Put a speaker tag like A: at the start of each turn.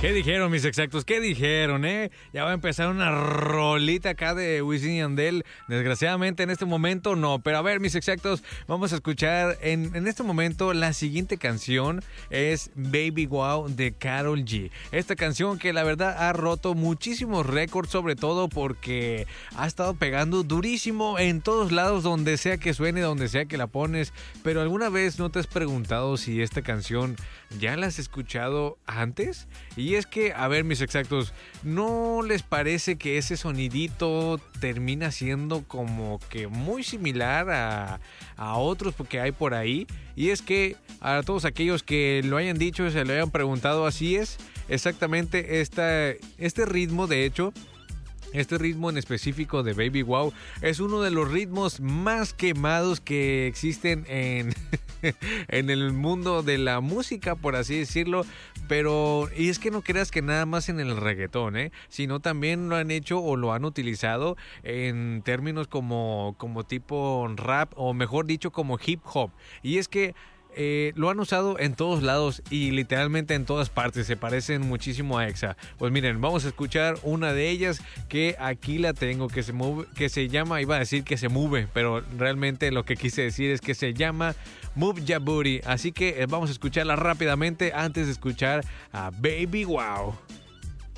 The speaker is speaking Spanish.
A: ¿Qué dijeron mis exactos? ¿Qué dijeron, Ya va a empezar una rolita acá de Wisin y Yandel. Desgraciadamente en este momento no. Pero a ver, mis exactos, vamos a escuchar en este momento la siguiente canción. Es Baby Wow de Karol G. Esta canción que la verdad ha roto muchísimos récords, sobre todo porque ha estado pegando durísimo en todos lados, donde sea que suene, donde sea que la pones. Pero ¿alguna vez no te has preguntado si esta canción ya la has escuchado antes? Y es que, a ver, mis exactos, ¿no les parece que ese sonidito termina siendo como que muy similar a otros que hay por ahí? Y es que a todos aquellos que lo hayan dicho, se lo hayan preguntado, así es exactamente este ritmo. De hecho, este ritmo en específico de Baby Wow es uno de los ritmos más quemados que existen en el mundo de la música, por así decirlo. Pero, y es que no creas que nada más en el reggaetón, sino también lo han hecho o lo han utilizado en términos como tipo rap, o mejor dicho, como hip hop. Y es que lo han usado en todos lados y literalmente en todas partes. Se parecen muchísimo a EXA. Pues miren, vamos a escuchar una de ellas, que aquí la tengo, que se llama, iba a decir que se mueve, pero realmente lo que quise decir es que se llama Move Ya Booty. Así que vamos a escucharla rápidamente antes de escuchar a Baby Wow.